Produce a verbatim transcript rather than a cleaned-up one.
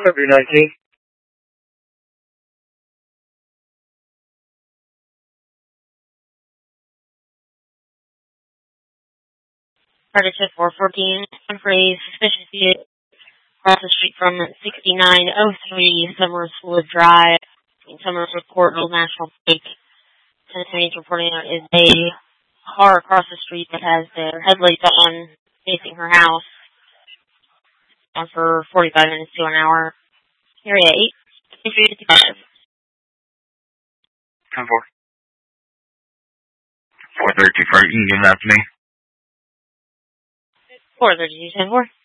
February nineteenth. Predator four fourteen, temporary suspicious vehicle across the street from sixty-nine oh three Summerswood Drive in Summerswood Court, Old National Bank. Attorneys reporting there is a car across the street that has their headlights on facing her house on for forty-five minutes to an hour. Area eight fifty-five. ten four. four thirty-two, you can give that to me. four thirty-two, ten four.